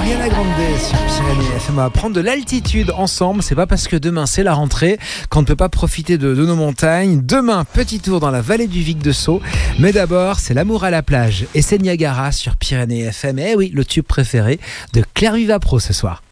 Ariana Grande sur Pyrénées FM. On va prendre de l'altitude ensemble. C'est pas parce que demain c'est la rentrée qu'on ne peut pas profiter de nos montagnes. Demain, petit tour dans la vallée du Vic de Sceaux. Mais d'abord, c'est l'amour à la plage. Et c'est Niagara sur Pyrénées FM. Eh oui, le tube préféré de Claire Vivapro ce soir.